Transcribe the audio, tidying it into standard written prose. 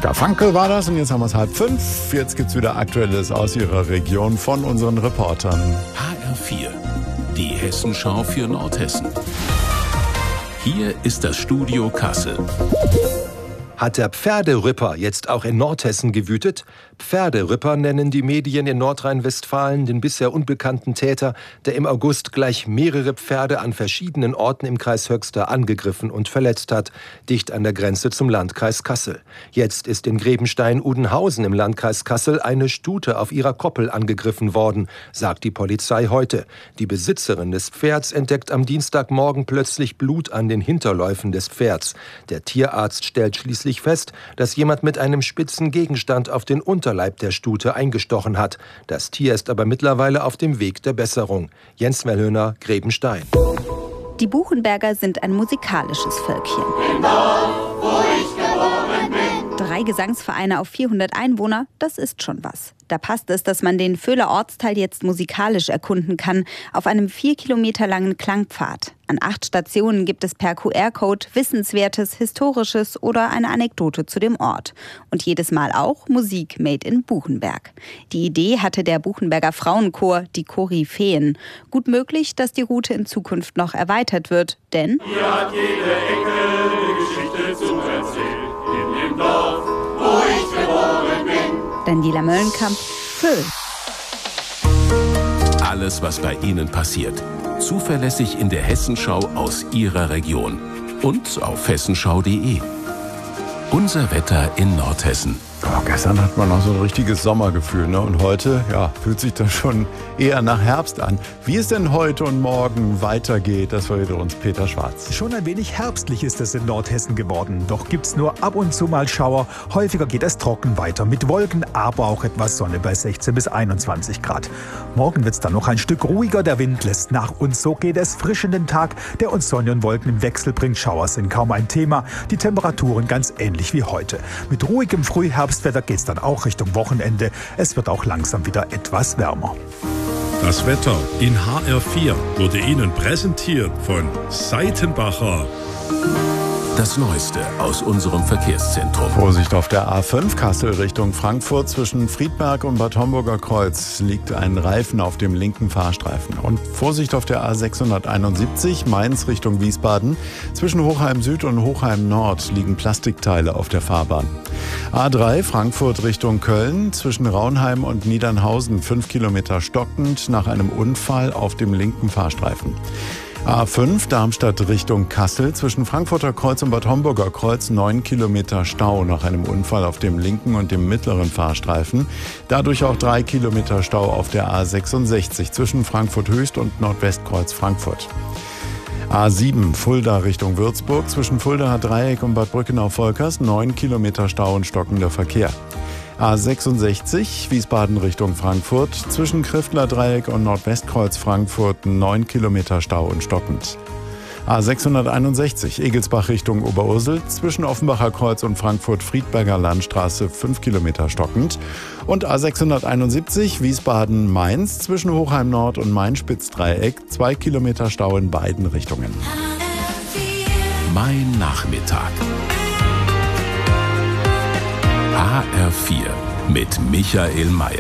Oskar Frankl war das und jetzt haben wir es 4:30. Jetzt gibt's wieder Aktuelles aus Ihrer Region von unseren Reportern. HR4, die Hessenschau für Nordhessen. Hier ist das Studio Kassel. Hat der Pferderipper jetzt auch in Nordhessen gewütet? Pferderipper nennen die Medien in Nordrhein-Westfalen den bisher unbekannten Täter, der im August gleich mehrere Pferde an verschiedenen Orten im Kreis Höxter angegriffen und verletzt hat, dicht an der Grenze zum Landkreis Kassel. Jetzt ist in Grebenstein-Udenhausen im Landkreis Kassel eine Stute auf ihrer Koppel angegriffen worden, sagt die Polizei heute. Die Besitzerin des Pferds entdeckt am Dienstagmorgen plötzlich Blut an den Hinterläufen des Pferds. Der Tierarzt stellt schließlich fest, dass jemand mit einem spitzen Gegenstand auf den Unterleib der Stute eingestochen hat. Das Tier ist aber mittlerweile auf dem Weg der Besserung. Jens Mellhöner, Grebenstein. Die Buchenberger sind ein musikalisches Völkchen. 3 Gesangsvereine auf 400 Einwohner, das ist schon was. Da passt es, dass man den Vöhler Ortsteil jetzt musikalisch erkunden kann, auf einem 4 Kilometer langen Klangpfad. An 8 Stationen gibt es per QR-Code Wissenswertes, Historisches oder eine Anekdote zu dem Ort. Und jedes Mal auch Musik made in Buchenberg. Die Idee hatte der Buchenberger Frauenchor, die Koryphäen. Gut möglich, dass die Route in Zukunft noch erweitert wird, denn hier hat jede Ecke eine Geschichte zu erzählen. In dem Dorf, wo ich geboren bin. Daniela Möllenkamp, Föhl. Alles, was bei Ihnen passiert. Zuverlässig in der Hessenschau aus Ihrer Region. Und auf hessenschau.de. Unser Wetter in Nordhessen. Gestern hat man noch so ein richtiges Sommergefühl, ne? Und heute, fühlt sich das schon eher nach Herbst an. Wie es denn heute und morgen weitergeht, das verrät uns Peter Schwarz. Schon ein wenig herbstlich ist es in Nordhessen geworden. Doch gibt's nur ab und zu mal Schauer. Häufiger geht es trocken weiter mit Wolken, aber auch etwas Sonne bei 16 bis 21 Grad. Morgen wird's dann noch ein Stück ruhiger. Der Wind lässt nach und so geht es frisch in den Tag, der uns Sonne und Wolken im Wechsel bringt. Schauer sind kaum ein Thema. Die Temperaturen ganz ähnlich wie heute. Mit ruhigem Frühherbstwetter geht's dann auch Richtung Wochenende. Es wird auch langsam wieder etwas wärmer. Das Wetter in HR4 wurde Ihnen präsentiert von Seitenbacher. Das Neueste aus unserem Verkehrszentrum. Vorsicht auf der A5 Kassel Richtung Frankfurt. Zwischen Friedberg und Bad Homburger Kreuz liegt ein Reifen auf dem linken Fahrstreifen. Und Vorsicht auf der A671 Mainz Richtung Wiesbaden. Zwischen Hochheim Süd und Hochheim Nord liegen Plastikteile auf der Fahrbahn. A3 Frankfurt Richtung Köln. Zwischen Raunheim und Niedernhausen 5 Kilometer stockend nach einem Unfall auf dem linken Fahrstreifen. A5 Darmstadt Richtung Kassel. Zwischen Frankfurter Kreuz und Bad Homburger Kreuz 9 Kilometer Stau nach einem Unfall auf dem linken und dem mittleren Fahrstreifen. Dadurch auch 3 Kilometer Stau auf der A66 zwischen Frankfurt Höchst und Nordwestkreuz Frankfurt. A7 Fulda Richtung Würzburg. Zwischen Fuldaer Dreieck und Bad Brückenau-Volkers 9 Kilometer Stau und stockender Verkehr. A66 Wiesbaden Richtung Frankfurt. Zwischen Kriftler Dreieck und Nordwestkreuz Frankfurt 9 Kilometer Stau und stockend. A661 Egelsbach Richtung Oberursel. Zwischen Offenbacher Kreuz und Frankfurt-Friedberger Landstraße 5 Kilometer stockend. Und A671 Wiesbaden-Mainz. Zwischen Hochheim Nord und Main-Spitz-Dreieck 2 Kilometer Stau in beiden Richtungen. Mein Nachmittag. HR4 mit Michael Mayer.